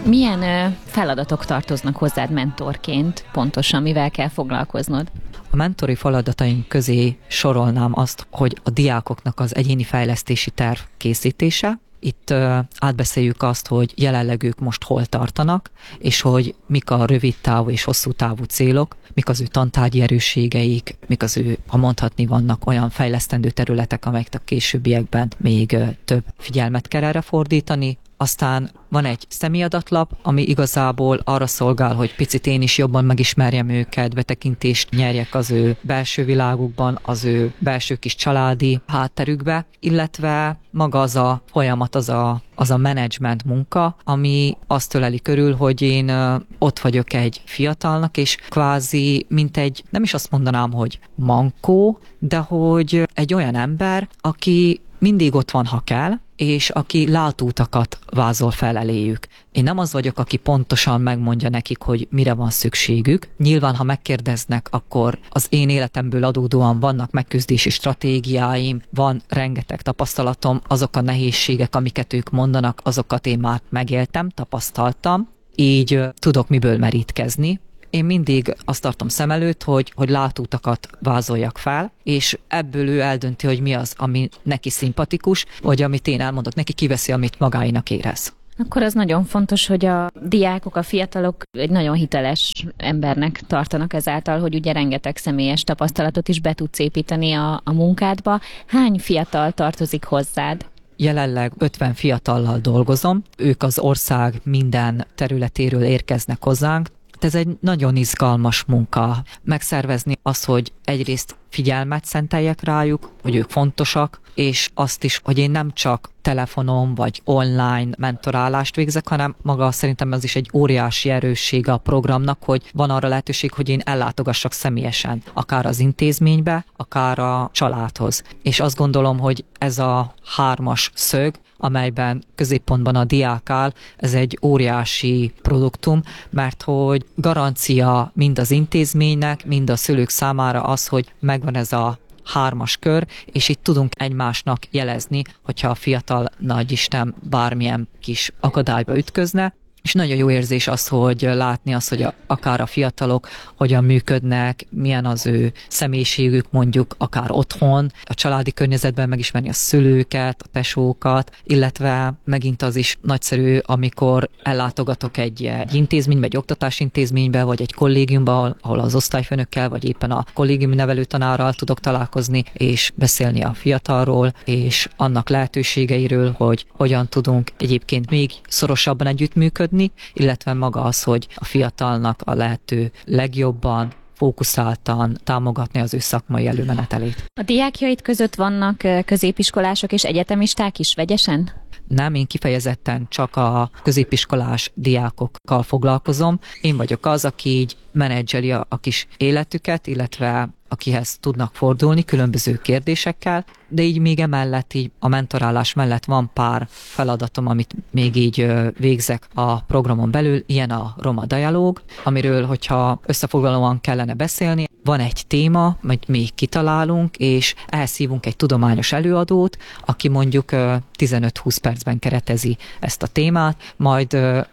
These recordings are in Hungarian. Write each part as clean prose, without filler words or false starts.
Milyen feladatok tartoznak hozzád mentorként? Pontosan mivel kell foglalkoznod? A mentori feladataink közé sorolnám azt, hogy a diákoknak az egyéni fejlesztési terv készítése. Itt átbeszéljük azt, hogy jelenleg ők most hol tartanak, és hogy mik a rövid távú és hosszú távú célok, mik az ő tantárgyi erősségeik, mik az ő, ha mondhatni, vannak olyan fejlesztendő területek, amelyek a későbbiekben még több figyelmet kell erre fordítani. Aztán van egy személyadatlap, ami igazából arra szolgál, hogy picit én is jobban megismerjem őket, betekintést nyerjek az ő belső világukban, az ő belső kis családi hátterükbe, illetve maga az a folyamat, az a menedzsment munka, ami azt öleli körül, hogy én ott vagyok egy fiatalnak, és kvázi mint egy, nem is azt mondanám, hogy mankó, de hogy egy olyan ember, aki mindig ott van, ha kell, és aki látóutakat vázol fel eléjük. Én nem az vagyok, aki pontosan megmondja nekik, hogy mire van szükségük. Nyilván, ha megkérdeznek, akkor az én életemből adódóan vannak megküzdési stratégiáim, van rengeteg tapasztalatom, azok a nehézségek, amiket ők mondanak, azokat én már megéltem, tapasztaltam, így tudok miből merítkezni. Én mindig azt tartom szem előtt, hogy látóutakat vázoljak fel, és ebből ő eldönti, hogy mi az, ami neki szimpatikus, vagy amit én elmondok neki, kiveszi, amit magáinak érez. Akkor az nagyon fontos, hogy a diákok, a fiatalok egy nagyon hiteles embernek tartanak ezáltal, hogy ugye rengeteg személyes tapasztalatot is be tudsz építeni a munkádba. Hány fiatal tartozik hozzád? Jelenleg 50 fiatallal dolgozom, ők az ország minden területéről érkeznek hozzánk. Ez egy nagyon izgalmas munka. Megszervezni azt, hogy egyrészt figyelmet szenteljek rájuk, hogy ők fontosak, és azt is, hogy én nem csak telefonon vagy online mentorálást végzek, hanem maga szerintem ez is egy óriási erőssége a programnak, hogy van arra lehetőség, hogy én ellátogassak személyesen, akár az intézménybe, akár a családhoz. És azt gondolom, hogy ez a 3-as szög, amelyben középpontban a diák áll, ez egy óriási produktum, mert hogy garancia mind az intézménynek, mind a szülők számára az, hogy megvan ez a 3-as kör, és itt tudunk egymásnak jelezni, hogyha a fiatal nagyisten bármilyen kis akadályba ütközne. És nagyon jó érzés az, hogy látni azt, hogy akár a fiatalok hogyan működnek, milyen az ő személyiségük, mondjuk akár otthon, a családi környezetben megismerni a szülőket, a tesókat, illetve megint az is nagyszerű, amikor ellátogatok egy intézménybe, egy oktatásintézménybe, vagy egy kollégiumba, ahol az osztályfőnökkel, vagy éppen a kollégiumi nevelőtanárral tudok találkozni, és beszélni a fiatalról, és annak lehetőségeiről, hogy hogyan tudunk egyébként még szorosabban együttműködni, illetve maga az, hogy a fiatalnak a lehető legjobban, fókuszáltan támogatni az ő szakmai előmenetelét. A diákjaid között vannak középiskolások és egyetemisták is vegyesen? Nem, én kifejezetten csak a középiskolás diákokkal foglalkozom. Én vagyok az, aki így menedzseli a kis életüket, illetve akihez tudnak fordulni különböző kérdésekkel, de így még emellett, így a mentorálás mellett van pár feladatom, amit még így végzek a programon belül, ilyen a Roma Dialóg, amiről, hogyha összefoglalóan kellene beszélni, van egy téma, majd még kitalálunk, és ehhez hívunk egy tudományos előadót, aki mondjuk 15-20 percben keretezi ezt a témát, majd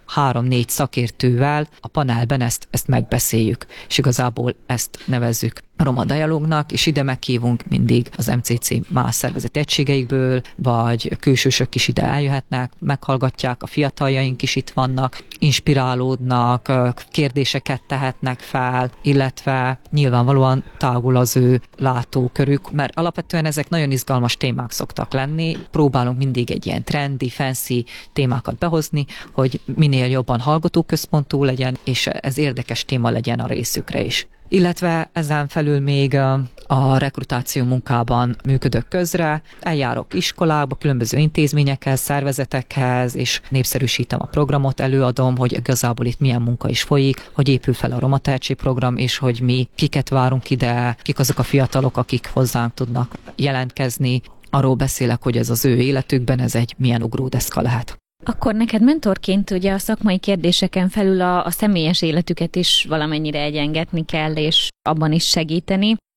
3-4 szakértővel a panelben ezt megbeszéljük, és igazából ezt nevezzük Roma Dialógnak, és ide meghívunk mindig az MCC más szervezeti egységeikből, vagy külsősök is ide eljöhetnek, meghallgatják, a fiataljaink is itt vannak, inspirálódnak, kérdéseket tehetnek fel, illetve nyilvánvalóan tágul az ő látókörük, mert alapvetően ezek nagyon izgalmas témák szoktak lenni. Próbálunk mindig egy ilyen trendi, fancy témákat behozni, hogy minél jobban hallgatóközpontú legyen, és ez érdekes téma legyen a részükre is. Illetve ezen felül még a rekrutáció munkában működök közre, eljárok iskolákba, különböző intézményekhez, szervezetekhez, és népszerűsítem a programot, előadom, hogy igazából itt milyen munka is folyik, hogy épül fel a Roma Tehetségprogram, és hogy mi kiket várunk ide, kik azok a fiatalok, akik hozzánk tudnak jelentkezni. Arról beszélek, hogy ez az ő életükben, ez egy milyen ugródeszka lehet. Akkor neked mentorként ugye a szakmai kérdéseken felül a személyes életüket is valamennyire egyengetni kell, és abban is segíteni.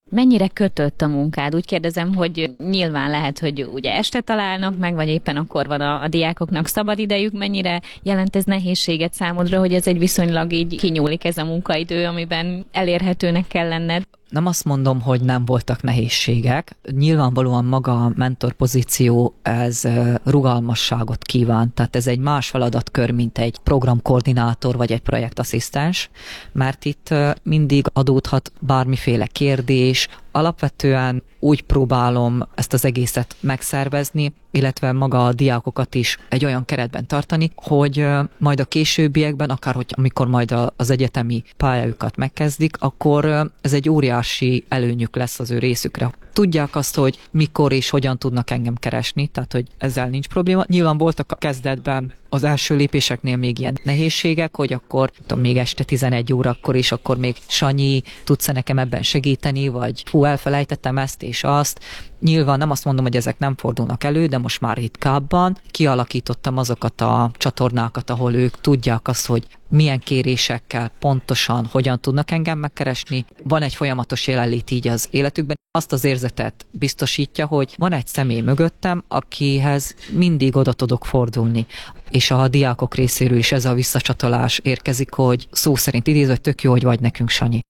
Mennyire kötött a munkád? Úgy kérdezem, hogy nyilván lehet, hogy ugye este találnak meg, vagy éppen akkor van a diákoknak szabad idejük. Mennyire jelent ez nehézséget számodra, hogy ez egy viszonylag így kinyúlik ez a munkaidő, amiben elérhetőnek kell lenned? Nem azt mondom, hogy nem voltak nehézségek. Nyilvánvalóan maga a mentor pozíció, ez rugalmasságot kíván, tehát ez egy más feladatkör, mint egy programkoordinátor vagy egy projektasszisztens, mert itt mindig adódhat bármiféle kérdés. Alapvetően úgy próbálom ezt az egészet megszervezni, illetve maga a diákokat is egy olyan keretben tartani, hogy majd a későbbiekben, amikor majd az egyetemi pályájukat megkezdik, akkor ez egy óriási előnyük lesz az ő részükre. Tudják azt, hogy mikor és hogyan tudnak engem keresni, tehát hogy ezzel nincs probléma. Nyilván voltak a kezdetben az első lépéseknél még ilyen nehézségek, hogy akkor még este 11 órakor is, akkor még Sanyi, tudsz-e nekem ebben segíteni, vagy elfelejtettem ezt és azt. Nyilván nem azt mondom, hogy ezek nem fordulnak elő, de most már ritkábban kialakítottam azokat a csatornákat, ahol ők tudják azt, hogy milyen kérésekkel pontosan hogyan tudnak engem megkeresni. Van egy folyamatos jelenlét így az életükben. Azt az érzetet biztosítja, hogy van egy személy mögöttem, akihez mindig oda tudok fordulni. És a diákok részéről is ez a visszacsatolás érkezik, hogy szó szerint idézve, hogy tök jó, hogy vagy nekünk, Sanyi.